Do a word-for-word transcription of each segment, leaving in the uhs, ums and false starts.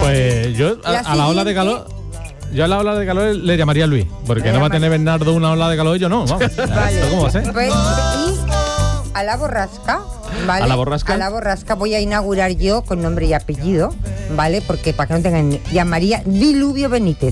Pues yo a la, a la ola de calor, yo a la ola de calor le llamaría a Luis, porque le no va a tener Bernardo una ola de calor y yo no, vamos. Vale. ¿Cómo va a ser? Pues, y a la borrasca, ¿vale? ¿A la borrasca? A la borrasca voy a inaugurar yo con nombre y apellido, ¿vale? Porque para que no tengan, llamaría Diluvio Benítez.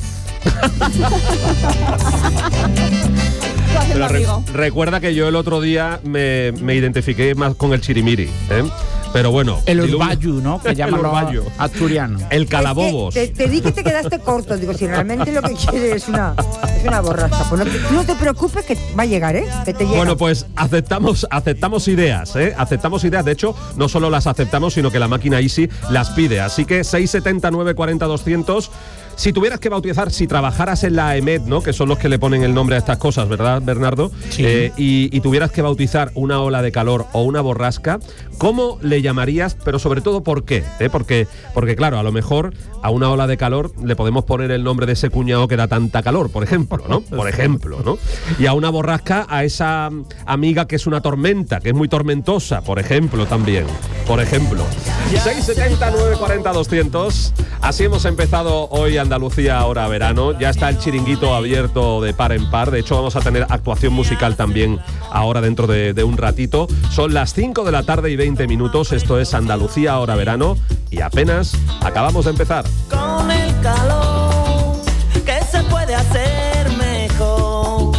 Pero re- recuerda que yo el otro día me, me identifiqué más con el chirimiri, ¿eh? Pero bueno. El diluvio- urbayu, ¿no? Que llaman los urbayu. asturianos. El calabobos. Es que te, te di que te quedaste corto. Digo, si realmente lo que quieres es una, es una borrasca. Pues no te, no te preocupes que va a llegar, ¿eh? Que te llega. Bueno, pues aceptamos, aceptamos ideas, ¿eh? Aceptamos ideas. De hecho, no solo las aceptamos, sino que la máquina Easy las pide. Así que seis setenta, nueve cuarenta, doscientos. Si tuvieras que bautizar, si trabajaras en la EMET, ¿no? Que son los que le ponen el nombre a estas cosas, ¿verdad, Bernardo? Sí. Eh, y, y tuvieras que bautizar una ola de calor o una borrasca, ¿cómo le llamarías? Pero sobre todo, ¿por qué? ¿Eh? Porque, porque, claro, a lo mejor a una ola de calor le podemos poner el nombre de ese cuñado que da tanta calor, por ejemplo, ¿no? Por ejemplo, ¿no? Y a una borrasca, a esa amiga que es una tormenta, que es muy tormentosa, por ejemplo, también. Por ejemplo. seis setenta, nueve cuarenta, doscientos. Así hemos empezado hoy Andalucía Ahora Verano. Ya está el chiringuito abierto de par en par. De hecho, vamos a tener actuación musical también ahora dentro de, de un ratito. Son las cinco de la tarde y veinte minutos. Esto es Andalucía Ahora Verano. Y apenas acabamos de empezar. Con el calor, ¿qué se puede hacer mejor?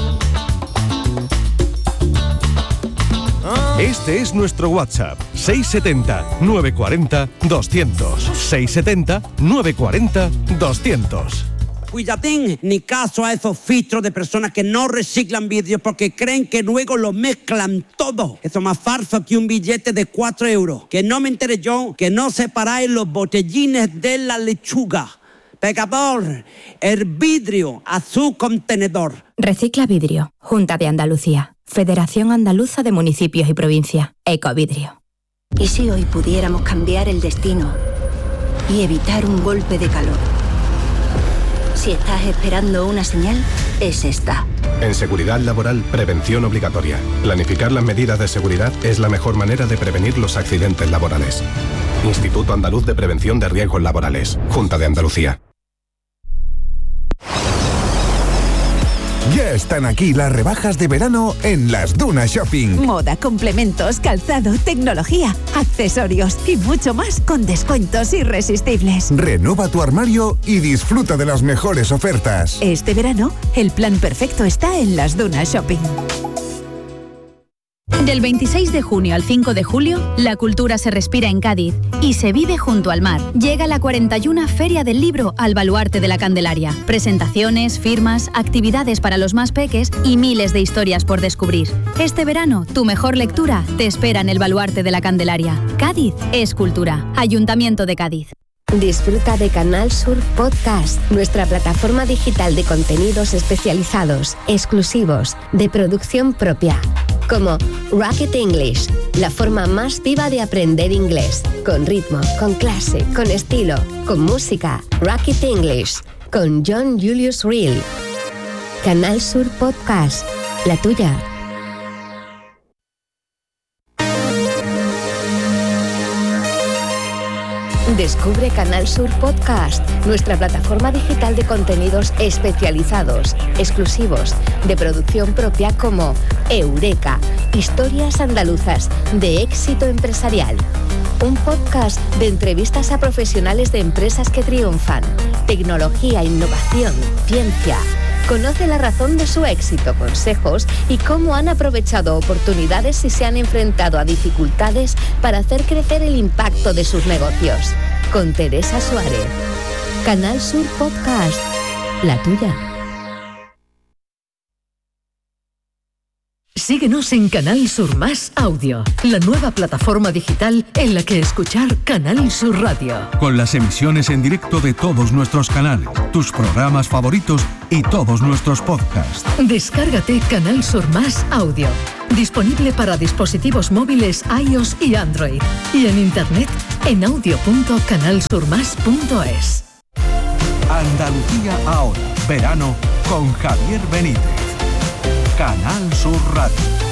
Este es nuestro WhatsApp, seis setenta, nueve cuarenta, doscientos. seis setenta, nueve cuarenta, doscientos. Cuidadín, ni caso a esos filtros de personas que no reciclan vídeos porque creen que luego lo mezclan todo. Eso es más falso que un billete de cuatro euros. Que no me enteré yo, que no separáis los botellines de la lechuga. Pecador, el vidrio a su contenedor. Recicla Vidrio, Junta de Andalucía, Federación Andaluza de Municipios y Provincias, Ecovidrio. ¿Y si hoy pudiéramos cambiar el destino y evitar un golpe de calor? Si estás esperando una señal, es esta. En seguridad laboral, prevención obligatoria. Planificar las medidas de seguridad es la mejor manera de prevenir los accidentes laborales. Instituto Andaluz de Prevención de Riesgos Laborales. Junta de Andalucía. Ya están aquí las rebajas de verano en Las Dunas Shopping. Moda, complementos, calzado, tecnología, accesorios y mucho más con descuentos irresistibles. Renueva tu armario y disfruta de las mejores ofertas. Este verano, el plan perfecto está en Las Dunas Shopping. Del veintiséis de junio al cinco de julio, la cultura se respira en Cádiz y se vive junto al mar. Llega la cuarenta y una Feria del Libro al Baluarte de la Candelaria. Presentaciones, firmas, actividades para los más peques y miles de historias por descubrir. Este verano, tu mejor lectura te espera en el Baluarte de la Candelaria. Cádiz es cultura. Ayuntamiento de Cádiz. Disfruta de Canal Sur Podcast, nuestra plataforma digital de contenidos especializados, exclusivos, de producción propia, como Rocket English, la forma más viva de aprender inglés, con ritmo, con clase, con estilo, con música. Rocket English, con John Julius Reel. Canal Sur Podcast, la tuya. Descubre Canal Sur Podcast, nuestra plataforma digital de contenidos especializados, exclusivos, de producción propia como Eureka, historias andaluzas de éxito empresarial. Un podcast de entrevistas a profesionales de empresas que triunfan, tecnología, innovación, ciencia. Conoce la razón de su éxito, consejos y cómo han aprovechado oportunidades y se han enfrentado a dificultades para hacer crecer el impacto de sus negocios. Con Teresa Suárez. Canal Sur Podcast, la tuya. Síguenos en Canal Sur Más Audio, la nueva plataforma digital en la que escuchar Canal Sur Radio. Con las emisiones en directo de todos nuestros canales, tus programas favoritos y todos nuestros podcasts. Descárgate Canal Sur Más Audio, disponible para dispositivos móviles iOS y Android, y en internet en audio punto canal sur más punto es. Andalucía Ahora, verano con Javier Benítez. Canal Sur Radio.